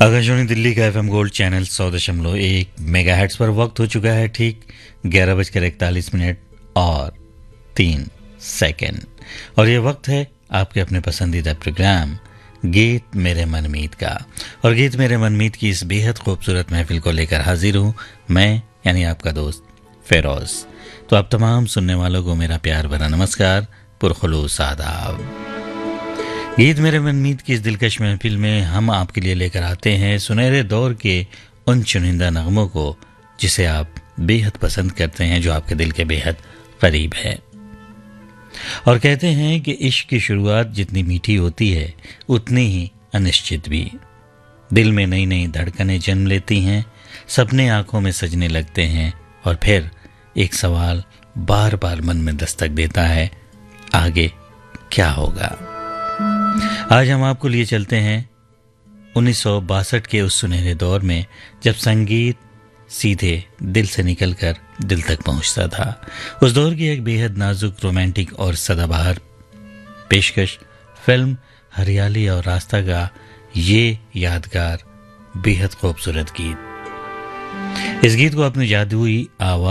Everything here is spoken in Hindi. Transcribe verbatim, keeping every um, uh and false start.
आकाशवाणी दिल्ली का एफएम गोल्ड चैनल सौ दशमलव एक मेगा हेड्स पर वक्त हो चुका है ठीक ग्यारह बजकर इकतालीस मिनट और तीन सेकंड। और ये वक्त है आपके अपने पसंदीदा प्रोग्राम गीत मेरे मनमीत का। और गीत मेरे मनमीत की इस बेहद खूबसूरत महफिल को लेकर हाजिर हूँ मैं, यानी आपका दोस्त फेरोज। तो आप तमाम सुनने वालों को मेरा प्यार भरा नमस्कार, पुरखुलूस आदाब। गीत मेरे मनमीत की इस दिलकश महफिल में हम आपके लिए लेकर आते हैं सुनहरे दौर के उन चुनिंदा नगमों को जिसे आप बेहद पसंद करते हैं, जो आपके दिल के बेहद करीब है। और कहते हैं कि इश्क की शुरुआत जितनी मीठी होती है उतनी ही अनिश्चित भी। दिल में नई नई धड़कनें जन्म लेती हैं, सपने आंखों में सजने लगते हैं और फिर एक सवाल बार बार मन में दस्तक देता है, आगे क्या होगा। आज हम आपको लिए चलते हैं उन्नीस सौ बासठ के उस सुनहरे दौर में जब संगीत सीधे दिल से निकलकर दिल तक पहुंचता था। उस दौर की एक बेहद नाजुक, रोमांटिक और सदाबहार पेशकश फिल्म हरियाली और रास्ता का ये यादगार बेहद खूबसूरत गीत। इस गीत को अपनी जादुई आवाज